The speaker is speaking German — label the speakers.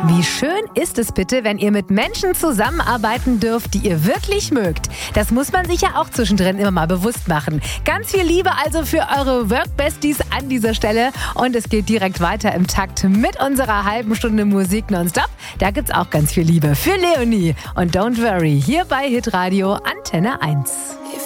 Speaker 1: Wie schön ist es bitte, wenn ihr mit Menschen zusammenarbeiten dürft, die ihr wirklich mögt. Das muss man sich ja auch zwischendrin immer mal bewusst machen. Ganz viel Liebe also für eure Work-Besties an dieser Stelle. Und es geht direkt weiter im Takt mit unserer halben Stunde Musik nonstop. Da gibt's auch ganz viel Liebe für Leonie. Und Don't Worry, hier bei Hitradio Antenne 1.